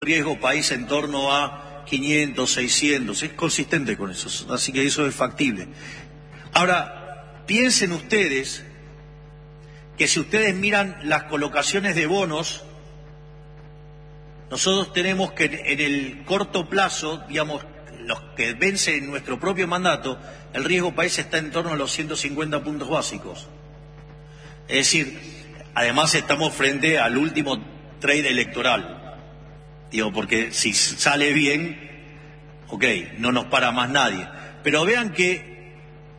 riesgo país en torno a 500, 600, es consistente con eso, así que eso es factible. Ahora, piensen ustedes que si ustedes miran las colocaciones de bonos, nosotros tenemos que en el corto plazo, digamos, los que vencen nuestro propio mandato, el riesgo país está en torno a los 150 puntos básicos. Es decir, además estamos frente al último trade electoral. Digo, porque si sale bien, ok, no nos para más nadie. Pero vean que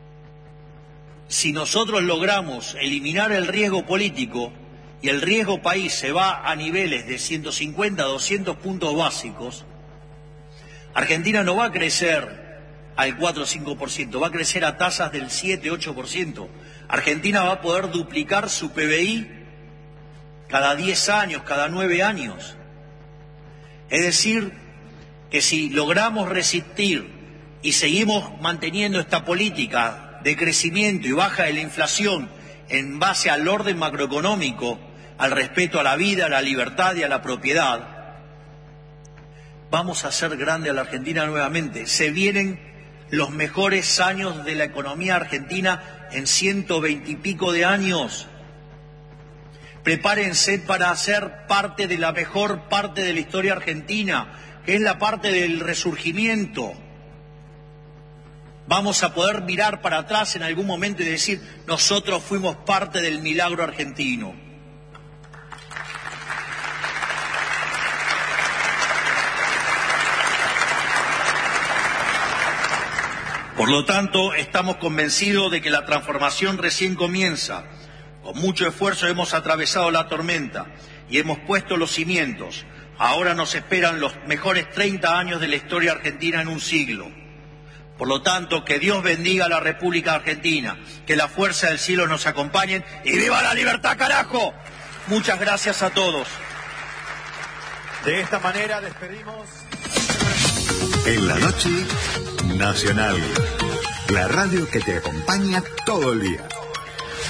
si nosotros logramos eliminar el riesgo político y el riesgo país se va a niveles de 150, 200 puntos básicos, Argentina no va a crecer al 4 o 5%, va a crecer a tasas del 7, 8%. Argentina va a poder duplicar su PBI cada 10 años, cada 9 años. Es decir, que si logramos resistir y seguimos manteniendo esta política de crecimiento y baja de la inflación en base al orden macroeconómico, al respeto a la vida, a la libertad y a la propiedad, vamos a hacer grande a la Argentina nuevamente. Se vienen los mejores años de la economía argentina en 120 y pico de años. Prepárense para ser parte de la mejor parte de la historia argentina, que es la parte del resurgimiento. Vamos a poder mirar para atrás en algún momento y decir, nosotros fuimos parte del milagro argentino. Por lo tanto, estamos convencidos de que la transformación recién comienza. Con mucho esfuerzo hemos atravesado la tormenta y hemos puesto los cimientos. Ahora nos esperan los mejores 30 años de la historia argentina en un siglo. Por lo tanto, que Dios bendiga a la República Argentina, que la fuerza del cielo nos acompañe y ¡viva la libertad, carajo! Muchas gracias a todos. De esta manera despedimos... En la noche, Nacional. La radio que te acompaña todo el día.